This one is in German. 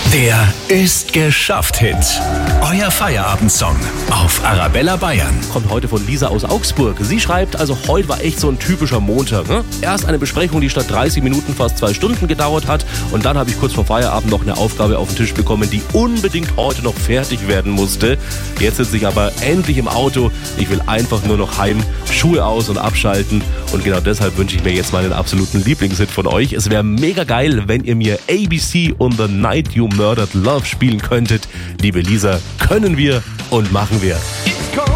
Der Ist geschafft Hit. Euer Feierabendsong auf Arabella Bayern. Kommt heute von Lisa aus Augsburg. Sie schreibt, also heute war echt so ein typischer Montag. Ne? Erst eine Besprechung, die statt 30 Minuten fast 2 Stunden gedauert hat. Und dann habe ich kurz vor Feierabend noch eine Aufgabe auf den Tisch bekommen, die unbedingt heute noch fertig werden musste. Jetzt sitze ich aber endlich im Auto. Ich will einfach nur noch heim, Schuhe aus und abschalten. Und genau deshalb wünsche ich mir jetzt meinen absoluten Lieblingshit von euch. Es wäre mega geil, wenn ihr mir ABC und The Night You Murdered Love spielen könntet. Liebe Lisa, können wir und machen wir.